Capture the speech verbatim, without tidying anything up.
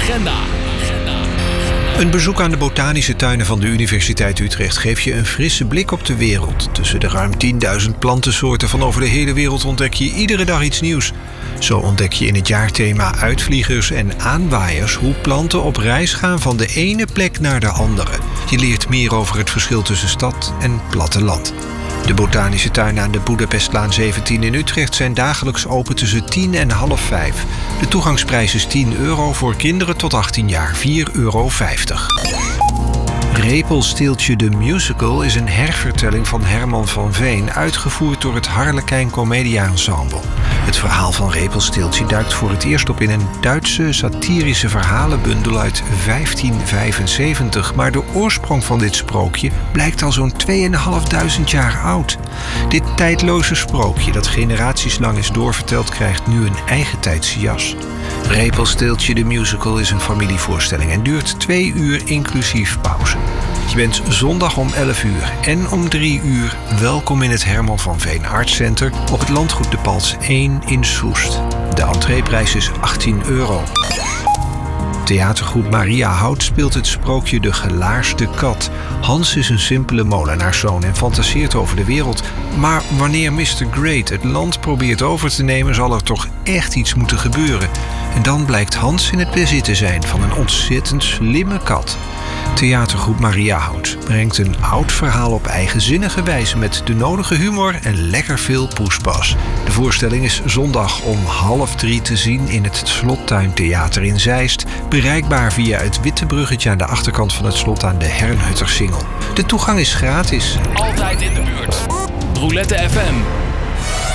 agenda. Een bezoek aan de botanische tuinen van de Universiteit Utrecht geeft je een frisse blik op de wereld. Tussen de ruim tienduizend plantensoorten van over de hele wereld ontdek je iedere dag iets nieuws. Zo ontdek je in het jaarthema uitvliegers en aanwaaiers hoe planten op reis gaan van de ene plek naar de andere. Je leert meer over het verschil tussen stad en platteland. De botanische tuinen aan de Boedapestlaan zeventien in Utrecht zijn dagelijks open tussen tien en half vijf. De toegangsprijs is tien euro, voor kinderen tot achttien jaar vier euro vijftig. Repelsteeltje de Musical is een hervertelling van Herman van Veen, uitgevoerd door het Harlekijn Commedia Ensemble. Het verhaal van Repelsteeltje duikt voor het eerst op in een Duitse satirische verhalenbundel uit vijftien vijfenzeventig, maar de oorsprong van dit sprookje blijkt al zo'n tweeënhalfduizend jaar oud. Dit tijdloze sprookje, dat generaties lang is doorverteld, krijgt nu een eigen tijdse jas. Repelsteeltje de Musical is een familievoorstelling en duurt twee uur inclusief pauze. Je bent zondag om elf uur en om drie uur welkom in het Herman van Veen Art Center op het landgoed De Pals één in Soest. De entreeprijs is achttien euro. Theatergroep Maria Hout speelt het sprookje De Gelaarste Kat. Hans is een simpele molenaarszoon en fantaseert over de wereld. Maar wanneer mister Great het land probeert over te nemen, zal er toch echt iets moeten gebeuren. En dan blijkt Hans in het bezit te zijn van een ontzettend slimme kat. Theatergroep Maria Hout brengt een oud verhaal op eigenzinnige wijze met de nodige humor en lekker veel poespas. De voorstelling is zondag om half drie te zien in het Slottuintheater in Zeist, bereikbaar via het witte bruggetje aan de achterkant van het slot aan de Herrnhuttersingel. De toegang is gratis. Altijd in de buurt. Roulette F M.